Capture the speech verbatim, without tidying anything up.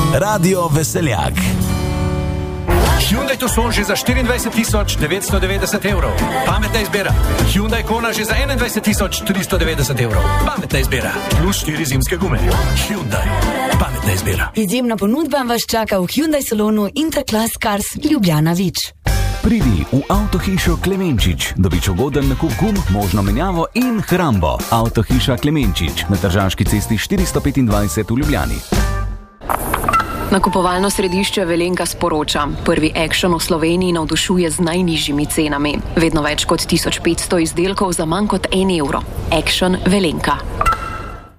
Radio Veseljak. Hyundai Tucson že za štiriindvajset tisoč devetsto devetdeset evrov. Pametna izbira. Hyundai Kona že za enaindvajset tisoč tristo devetdeset evrov. Pametna izbira. Plus štiri zimske gume. Hyundai. Pametna izbira. Izjemna ponudba vas čaka v Hyundai salonu Interclass Cars Ljubljana Vič. Pridi v Avtohišo Klemenčič, dobiš ugoden nakup gum, možno menjavo in hrambo. Avtohiša Klemenčič na Tržaški cesti štiristo petindvajset v Ljubljani. Nakupovalno središče Velenka sporoča. Prvi Action v Sloveniji navdušuje z najnižjimi cenami. Vedno več kot tisoč petsto izdelkov za manj kot en evro. Action Velenka.